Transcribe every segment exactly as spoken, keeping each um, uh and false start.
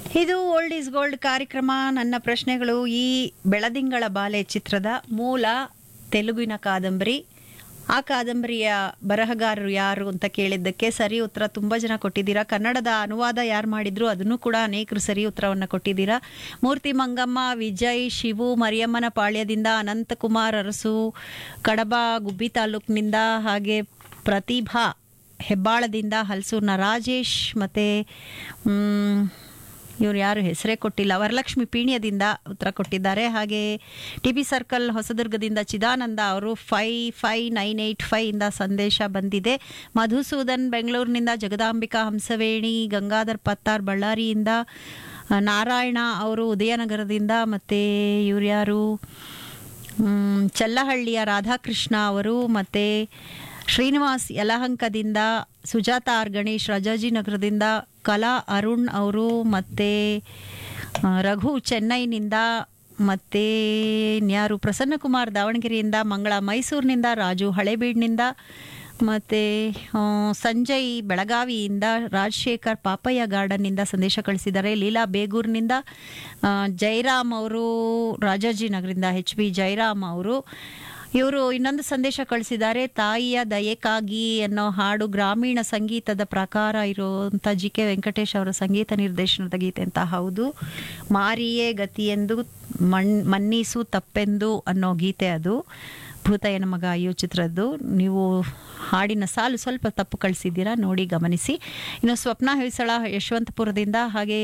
ಇದು old is gold ಕಾರ್ಯಕ್ರಮ. ನನ್ನ ಪ್ರಶ್ನೆಗಳು: ಈ ಬೆಳದಿಂಗಳ ಬಾಲೆ ಚಿತ್ರದ ಮೂಲ ತೆಲುಗಿನ ಕಾದಂಬರಿ. ಆ ಕಾದಂಬರಿಯ ಬರಹಗಾರರು ಯಾರು ಅಂತ ಕೇಳಿದ್ದಕ್ಕೆ ಸರಿ ಉತ್ತರ ತುಂಬ ಜನ ಕೊಟ್ಟಿದ್ದೀರಾ. ಕನ್ನಡದ ಅನುವಾದ ಯಾರು ಮಾಡಿದ್ರು ಅದನ್ನು ಕೂಡ ಅನೇಕರು ಸರಿ ಉತ್ತರವನ್ನು ಕೊಟ್ಟಿದ್ದೀರಾ. ಮೂರ್ತಿ ಮಂಗಮ್ಮ, ವಿಜಯ್, ಶಿವು ಮರಿಯಮ್ಮನ ಪಾಳ್ಯದಿಂದ, ಅನಂತಕುಮಾರ್ ಅರಸು ಕಡಬ ಗುಬ್ಬಿ ತಾಲೂಕಿನಿಂದ, ಹಾಗೆ ಪ್ರತಿಭಾ ಹೆಬ್ಬಾಳದಿಂದ, ಹಲಸೂರಿನ ರಾಜೇಶ್, ಮತ್ತು ಇವ್ರು ಯಾರು ಹೆಸರೇ ಕೊಟ್ಟಿಲ್ಲ, ವರಲಕ್ಷ್ಮಿ ಪೀಣ್ಯದಿಂದ ಉತ್ತರ ಕೊಟ್ಟಿದ್ದಾರೆ. ಹಾಗೆ ಟಿ ಬಿ ಸರ್ಕಲ್ ಹೊಸದುರ್ಗದಿಂದ ಚಿದಾನಂದ ಅವರು five five nine eight five ಇಂದ ಸಂದೇಶ ಬಂದಿದೆ. ಮಧುಸೂದನ್ ಬೆಂಗಳೂರಿನಿಂದ, ಜಗದಾಂಬಿಕಾ ಹಂಸವೇಣಿ, ಗಂಗಾಧರ್ ಪತ್ತಾರ್ ಬಳ್ಳಾರಿಯಿಂದ, ನಾರಾಯಣ ಅವರು ಉದಯನಗರದಿಂದ, ಮತ್ತು ಇವ್ರು ಯಾರು ಚಲ್ಲಹಳ್ಳಿಯ ರಾಧಾಕೃಷ್ಣ ಅವರು, ಮತ್ತು ಶ್ರೀನಿವಾಸ್ ಯಲಹಂಕದಿಂದ, ಸುಜಾತ ಆರ್ ಗಣೇಶ್ ರಾಜಾಜಿನಗರದಿಂದ, ಕಲಾ ಅರುಣ್ ಅವರು, ಮತ್ತು ರಘು ಚೆನ್ನೈನಿಂದ, ಮತ್ತು ನ್ಯಾರು ಪ್ರಸನ್ನಕುಮಾರ್ ದಾವಣಗೆರೆಯಿಂದ, ಮಂಗಳ ಮೈಸೂರಿನಿಂದ, ರಾಜು ಹಳೇಬೀಡ್ನಿಂದ, ಮತ್ತು ಸಂಜಯ್ ಬೆಳಗಾವಿಯಿಂದ, ರಾಜಶೇಖರ್ ಪಾಪಯ್ಯ ಗಾರ್ಡನ್ನಿಂದ ಸಂದೇಶ ಕಳಿಸಿದ್ದಾರೆ. ಲೀಲಾ ಬೇಗೂರಿನಿಂದ, ಜಯರಾಮ್ ಅವರು ರಾಜಾಜಿನಗರದಿಂದ, ಎಚ್ ಬಿ ಜಯರಾಮ್ ಅವರು. ಇವರು ಇನ್ನೊಂದು ಸಂದೇಶ ಕಳಿಸಿದ್ದಾರೆ. ತಾಯಿಯ ದಯೆಕಾಗಿ ಅನ್ನೋ ಹಾಡು ಗ್ರಾಮೀಣ ಸಂಗೀತದ ಪ್ರಕಾರ ಇರುವಂಥ ಜಿ ಕೆ ವೆಂಕಟೇಶ್ ಅವರ ಸಂಗೀತ ನಿರ್ದೇಶನದ ಗೀತೆ ಅಂತ. ಹೌದು, ಮಾರಿಯೇ ಗತಿಯೆಂದು ಮಣ್ ಮನ್ನೀಸು ತಪ್ಪೆಂದು ಅನ್ನೋ ಗೀತೆ ಅದು, ಭೂತಯ್ಯನ ಮಗ ಅಯ್ಯೋ ಚಿತ್ರದ್ದು. ನೀವು ಹಾಡಿನ ಸಾಲು ಸ್ವಲ್ಪ ತಪ್ಪು ಕಳಿಸಿದ್ದೀರಾ, ನೋಡಿ ಗಮನಿಸಿ. ಇನ್ನು ಸ್ವಪ್ನ ಹೊಯ್ಸಳ ಯಶವಂತಪುರದಿಂದ, ಹಾಗೆ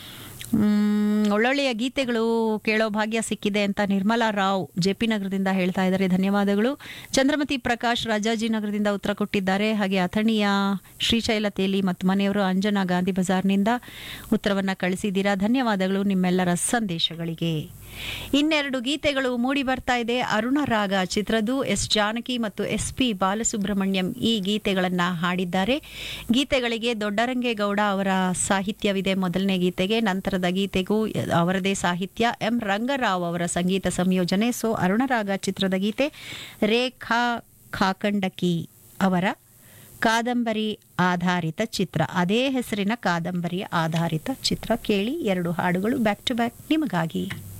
ಒಳ್ಳೊಳ್ಳೆಯ ಗೀತೆಗಳು ಕೇಳೋ ಭಾಗ್ಯ ಸಿಕ್ಕಿದೆ ಅಂತ ನಿರ್ಮಲಾ ರಾವ್ ಜೆ ಪಿ ನಗರದಿಂದ ಹೇಳ್ತಾ ಇದ್ದಾರೆ, ಧನ್ಯವಾದಗಳು. ಚಂದ್ರಮತಿ ಪ್ರಕಾಶ್ ರಾಜಾಜಿನಗರದಿಂದ ಉತ್ತರ ಕೊಟ್ಟಿದ್ದಾರೆ. ಹಾಗೆ ಅಥಣಿಯ ಶ್ರೀಶೈಲ ತೇಲಿ ಮತ್ತು ಮನೆಯವರು ಅಂಜನಾ ಗಾಂಧಿ ಬಜಾರ್ನಿಂದ ಉತ್ತರವನ್ನು ಕಳಿಸಿದ್ದೀರಾ, ಧನ್ಯವಾದಗಳು ನಿಮ್ಮೆಲ್ಲರ ಸಂದೇಶಗಳಿಗೆ. ಇನ್ನೆರಡು ಗೀತೆಗಳು ಮೂಡಿ ಬರ್ತಾ ಇದೆ. ಅರುಣ ರಾಗ ಚಿತ್ರದ್ದು, ಎಸ್ ಜಾನಕಿ ಮತ್ತು ಎಸ್ ಪಿ ಬಾಲಸುಬ್ರಹ್ಮಣ್ಯಂ ಈ ಗೀತೆಗಳನ್ನು ಹಾಡಿದ್ದಾರೆ. ಗೀತೆಗಳಿಗೆ ದೊಡ್ಡರಂಗೇಗೌಡ ಅವರ ಸಾಹಿತ್ಯವಿದೆ ಮೊದಲನೇ ಗೀತೆಗೆ, ನಂತರದ ಗೀತೆಗೂ ಅವರದೇ ಸಾಹಿತ್ಯ, ಎಂ ರಂಗರಾವ್ ಅವರ ಸಂಗೀತ ಸಂಯೋಜನೆ. ಸೊ ಅರುಣರಾಗ ಚಿತ್ರದ ಗೀತೆ ರೇಖಾ ಖಾಕಂಡಕಿ ಅವರ ಕಾದಂಬರಿ ಆಧಾರಿತ ಚಿತ್ರ, ಅದೇ ಹೆಸರಿನ ಕಾದಂಬರಿಯ ಆಧಾರಿತ ಚಿತ್ರ. ಕೇಳಿ ಎರಡು ಹಾಡುಗಳು ಬ್ಯಾಕ್ ಟು ಬ್ಯಾಕ್ ನಿಮಗಾಗಿ.